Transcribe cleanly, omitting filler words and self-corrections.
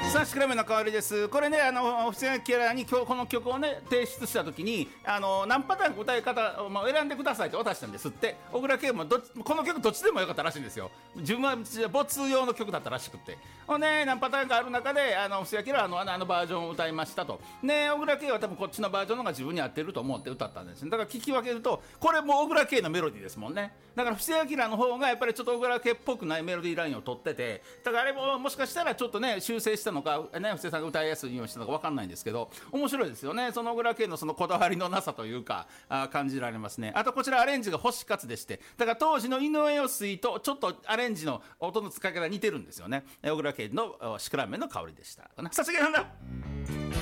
さあシクラメンの代わりです。これね布施明に今日この曲をね提出した時に何パターン歌い方を選んでくださいって渡したんですって。小倉圭もこの曲どっちでもよかったらしいんですよ。自分は没用の曲だったらしくて、何パターンかある中で布施明はあのバージョンを歌いましたと。ね、小倉圭は多分こっちのバージョンの方が自分に合ってると思って歌ったんですね。だから聞き分けるとこれも小倉圭のメロディーですもんね。だから布施明の方がやっぱりちょっと小倉圭っぽくないメロディーラインを取ってて、だからあれももしかしたらちょっとね修正したのかね、布施さんが歌いやすいようにしたのか分かんないんですけど、面白いですよね。その小倉圭のそのこだわりのなさというか感じられますね。あとこちらアレンジが星勝でして、だから当時の井上陽水とちょっとアレンジの音の使い方似てるんですよね。小倉圭のシクラメンの香りでした。さすがなんだ。